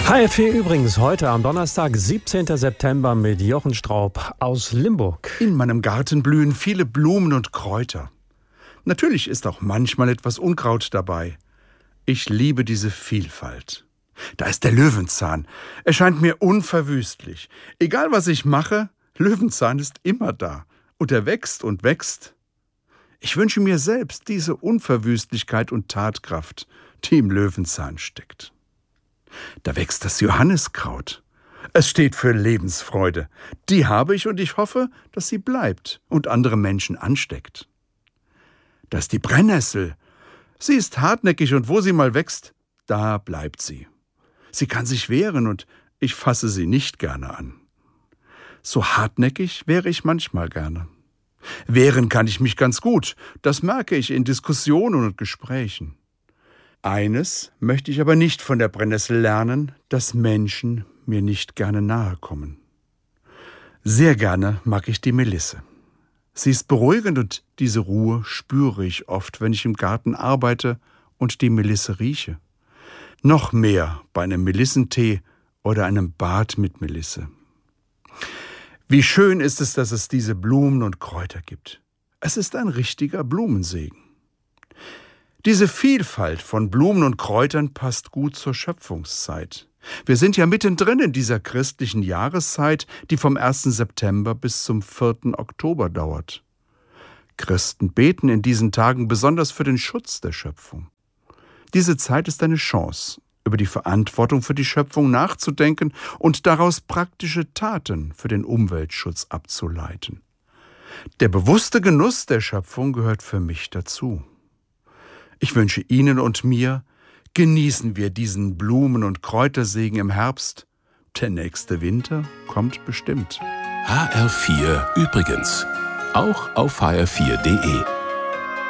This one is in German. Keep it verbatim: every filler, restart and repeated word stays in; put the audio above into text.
H R vier übrigens heute am Donnerstag, siebzehnten September mit Jochen Straub aus Limburg. In meinem Garten blühen viele Blumen und Kräuter. Natürlich ist auch manchmal etwas Unkraut dabei. Ich liebe diese Vielfalt. Da ist der Löwenzahn. Er scheint mir unverwüstlich. Egal was ich mache, Löwenzahn ist immer da. Und er wächst und wächst. Ich wünsche mir selbst diese Unverwüstlichkeit und Tatkraft, die im Löwenzahn steckt. Da wächst das Johanniskraut. Es steht für Lebensfreude. Die habe ich und ich hoffe, dass sie bleibt und andere Menschen ansteckt. Da ist die Brennnessel. Sie ist hartnäckig und wo sie mal wächst, da bleibt sie. Sie kann sich wehren und ich fasse sie nicht gerne an. So hartnäckig wäre ich manchmal gerne. Wehren kann ich mich ganz gut, das merke ich in Diskussionen und Gesprächen. Eines möchte ich aber nicht von der Brennnessel lernen, dass Menschen mir nicht gerne nahe kommen. Sehr gerne mag ich die Melisse. Sie ist beruhigend und diese Ruhe spüre ich oft, wenn ich im Garten arbeite und die Melisse rieche. Noch mehr bei einem Melissentee oder einem Bad mit Melisse. Wie schön ist es, dass es diese Blumen und Kräuter gibt. Es ist ein richtiger Blumensegen. Diese Vielfalt von Blumen und Kräutern passt gut zur Schöpfungszeit. Wir sind ja mittendrin in dieser christlichen Jahreszeit, die vom ersten September bis zum vierten Oktober dauert. Christen beten in diesen Tagen besonders für den Schutz der Schöpfung. Diese Zeit ist eine Chance, über die Verantwortung für die Schöpfung nachzudenken und daraus praktische Taten für den Umweltschutz abzuleiten. Der bewusste Genuss der Schöpfung gehört für mich dazu. Ich wünsche Ihnen und mir, genießen wir diesen Blumen- und Kräutersegen im Herbst. Der nächste Winter kommt bestimmt. H R vier übrigens. Auch auf H R vier punkt de.